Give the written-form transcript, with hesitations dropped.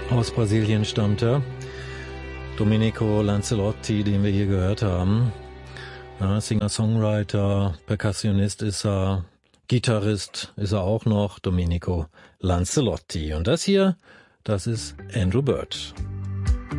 Aus Brasilien stammt er. Domenico Lancelotti, den wir hier gehört haben. Ja, Singer-Songwriter, Perkussionist ist er, Gitarrist ist er auch noch, Domenico Lancelotti. Und das hier, das ist Andrew Bird.